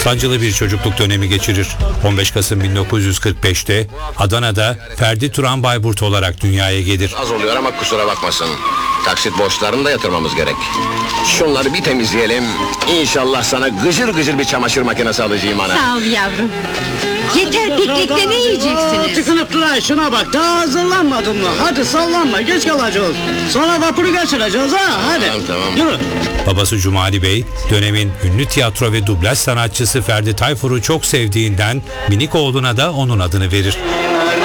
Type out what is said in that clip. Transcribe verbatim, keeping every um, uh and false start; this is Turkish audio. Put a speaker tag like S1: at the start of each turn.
S1: Sancılı bir çocukluk dönemi geçirir. on beş Kasım bin dokuz yüz kırk beşte Adana'da Ferdi Turan Bayburt olarak dünyaya gelir.
S2: Az oluyor ama kusura bakmasın. Taksit borçlarını da yatırmamız gerek. Şunları bir temizleyelim. İnşallah sana gıcır gıcır bir çamaşır makinesi alacağım ana.
S3: Sağ ol yavrum. Yeter, piknikte ne yiyeceksiniz?
S4: Tıkınıp duray, şuna bak, daha hazırlanmadın mı? Hadi sallanma, geç kalacağız. Sonra vapuru kaçıracağız ha, hadi.
S2: Tamam, tamam.
S4: Yürü.
S1: Babası Cumali Bey, dönemin ünlü tiyatro ve dublaj sanatçısı Ferdi Tayfur'u çok sevdiğinden minik oğluna da onun adını verir.